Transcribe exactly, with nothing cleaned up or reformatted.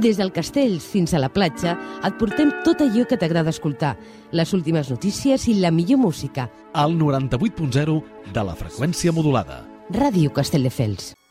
Des del castell fins a la platja et portem tot allò que t'agrada escoltar, les últimes notícies i la millor música. Al noranta-vuit punt zero de la freqüència modulada. Ràdio Castelldefels.